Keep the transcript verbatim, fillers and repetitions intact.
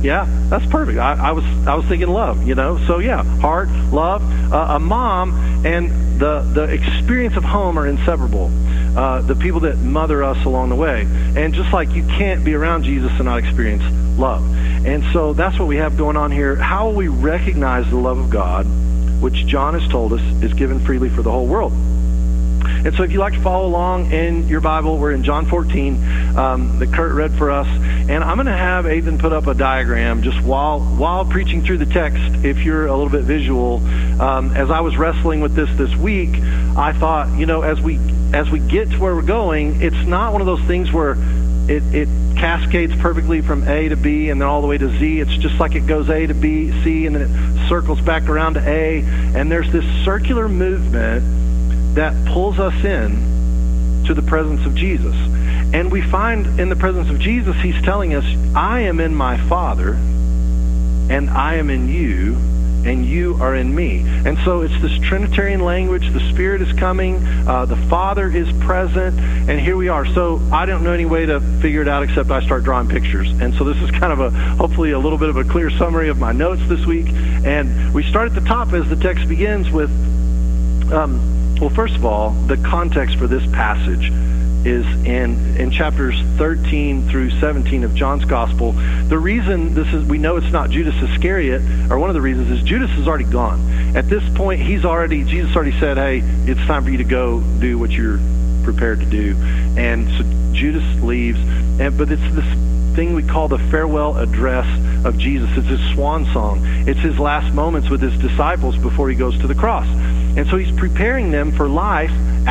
Yeah, that's perfect. I, I was I was thinking love, you know. So yeah, heart, love, uh, a mom, and the the experience of home are inseparable. Uh, the people that mother us along the way, and just like you can't be around Jesus and not experience love. And so that's what we have going on here. How will we recognize the love of God, which John has told us is given freely for the whole world? And so if you'd like to follow along in your Bible, we're in John fourteen um, that Kurt read for us. And I'm going to have Ethan put up a diagram just while while preaching through the text, if you're a little bit visual. Um, as I was wrestling with this this week, I thought, you know, as we as we get to where we're going, it's not one of those things where it, it cascades perfectly from A to B and then all the way to Z. It's just like it goes A to B, C, and then it circles back around to A. And there's this circular movement that pulls us in to the presence of Jesus. And we find in the presence of Jesus, he's telling us, I am in my Father, and I am in you, and you are in me. And so it's this Trinitarian language. The Spirit is coming. Uh, the Father is present. And here we are. So I don't know any way to figure it out except I start drawing pictures. And so this is kind of a, hopefully a little bit of a clear summary of my notes this week. And we start at the top as the text begins with, um, well, first of all, the context for this passage is in in chapters thirteen through seventeen of John's Gospel. The reason this is, we know it's not Judas Iscariot, or one of the reasons is Judas is already gone. At this point, he's already, Jesus already said, hey, it's time for you to go do what you're prepared to do. And so Judas leaves, and but it's this thing we call the farewell address of Jesus. It's his swan song. It's his last moments with his disciples before he goes to the cross. And so he's preparing them for life